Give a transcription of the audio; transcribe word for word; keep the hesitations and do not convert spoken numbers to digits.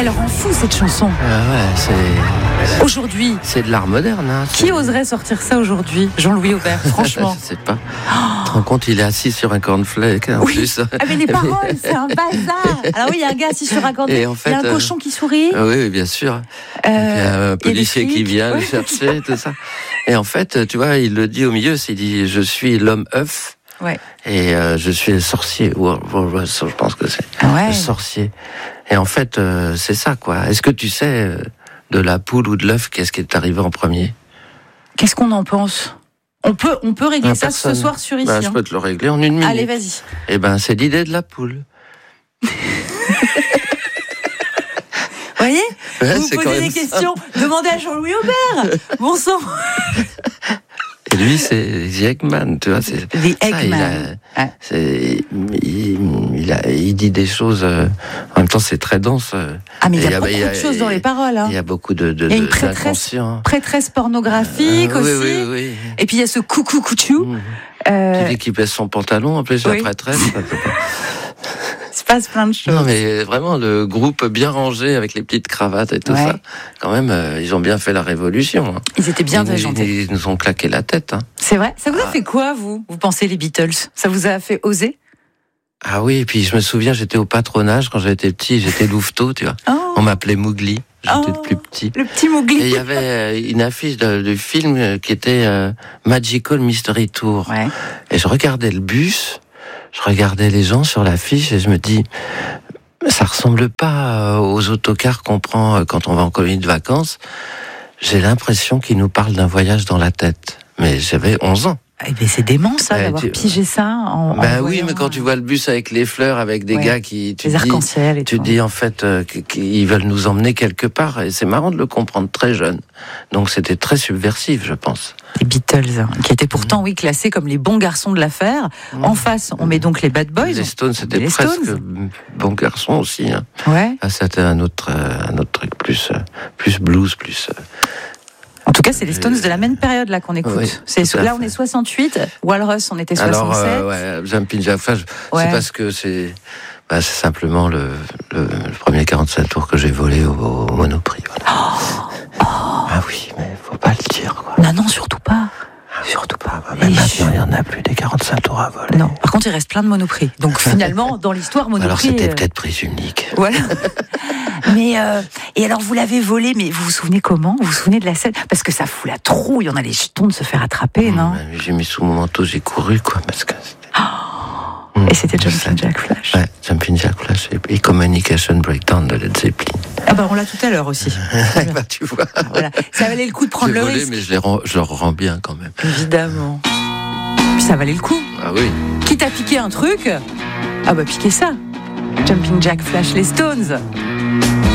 Elle rend fou cette chanson. Ah ouais, c'est... Aujourd'hui. C'est de l'art moderne. Hein, Qui oserait sortir ça aujourd'hui? Jean-Louis Aubert, franchement. Je sais pas. Oh. Tu te rends compte, il est assis sur un cornflake en oui. plus. Ah mais les paroles, c'est un bazar. Alors oui, il y a un gars assis sur un cornflake, en fait, il y a un euh... cochon qui sourit. Oui, oui, bien sûr. Euh... Et puis, il y a un policier qui vient le chercher, tout ça. Et en fait, tu vois, il le dit au milieu, il dit « Je suis l'homme œuf ». Ouais. Et euh, je suis le sorcier, ou je pense que c'est ouais. le sorcier. Et en fait, euh, c'est ça, quoi. Est-ce que tu sais euh, de la poule ou de l'œuf, qu'est-ce qui est arrivé en premier? Qu'est-ce qu'on en pense? On peut, on peut régler ah, ça personne. ce soir sur ici. Bah, hein. Je peux te le régler en une minute. Allez, vas-y. Eh ben, c'est l'idée de la poule. Vous voyez? Ouais, vous posez des questions, ça. Demandez à Jean-Louis Aubert. Bon sang. Et lui, c'est The Eggman, tu vois. C'est, The Eggman. Ça, il, a, c'est, il, il, a, il dit des choses. Euh, en même temps, c'est très dense. Euh, ah, mais il y a, y a beaucoup il y a, de choses dans les paroles. Hein. Il y a beaucoup de, de, il y a une de, prêtresse, prêtresse pornographique euh, aussi. Oui, oui, oui. Et puis il y a ce coucou couchou. Mmh. Euh... Qui dit qu'il baisse son pantalon, en plus, oui. La prêtresse. Il se passe plein de choses. Non, mais vraiment, le groupe bien rangé avec les petites cravates et tout ouais. ça, quand même, euh, ils ont bien fait la révolution. Hein. Ils étaient bien déjantés. Ils, ils nous ont claqué la tête. Hein. C'est vrai. Ça vous a ah. fait quoi, vous Vous pensez les Beatles? Ça vous a fait oser? Ah oui, et puis je me souviens, j'étais au patronage quand j'étais petit, j'étais louveteau, tu vois. Oh. On m'appelait Mowgli. J'étais oh, le plus petit. Le petit Mowgli. Et il y avait une affiche de, de film qui était euh, Magical Mystery Tour. Ouais. Et je regardais le bus. Je regardais les gens sur l'affiche et je me dis, ça ressemble pas aux autocars qu'on prend quand on va en colonie de vacances. J'ai l'impression qu'ils nous parlent d'un voyage dans la tête. Mais j'avais onze ans. Eh bien, c'est dément, ça, euh, d'avoir tu... pigé ça en. Ben en oui, voyant... mais quand tu vois le bus avec les fleurs, avec des ouais. gars qui. Tu les arcs-en-ciel et tu tout. dis, en fait, euh, qu'ils veulent nous emmener quelque part. Et c'est marrant de le comprendre très jeune. Donc, c'était très subversif, je pense. Les Beatles, hein, qui étaient pourtant, mmh. oui, classés comme les bons garçons de l'affaire. Mmh. En face, on met donc les Bad Boys. Les Stones, c'était les presque Stones. bons garçons aussi. Hein. Ouais. Ah, c'était un autre, euh, un autre truc, plus, euh, plus blues, plus. Euh, En tout cas, c'est les Stones de la même période là qu'on écoute. Oui, c'est, là, on est soixante-huit. Walrus, on était soixante-sept. Alors, euh, ouais, Jumpin' Jack Flash, ouais. C'est parce que c'est, bah, c'est simplement le, le, le premier quarante-cinq tours que j'ai volé au, au Monoprix. Voilà. Oh, oh. Ah oui, mais faut pas le dire, quoi. Non, non, surtout pas. Ah, surtout pas. Bah, même maintenant, il n'y en a plus des quarante-cinq tours à voler. Non. Par contre, il reste plein de Monoprix. Donc finalement, dans l'histoire, Monoprix. Alors c'était euh... peut-être prise unique. Voilà. Mais euh, et alors vous l'avez volé, mais vous vous souvenez comment? Vous vous souvenez de la scène? Parce que ça fout la trouille, on a les jetons de se faire attraper, mmh, non? J'ai mis sous mon manteau, j'ai couru, quoi, parce que c'était... Oh, mmh, et c'était Jumpin' Jack Flash. Ouais, Jumpin' Jack Flash et Communication Breakdown de Led Zeppelin. Ah bah on l'a tout à l'heure aussi. Bah tu vois. Voilà. Ça valait le coup de prendre j'ai le volé, risque. Mais je, les rends, je leur rends bien quand même. Évidemment. Puis ça valait le coup. Ah oui. Quitte à piquer un truc, ah bah piquer ça. Jumpin' Jack Flash, les Stones.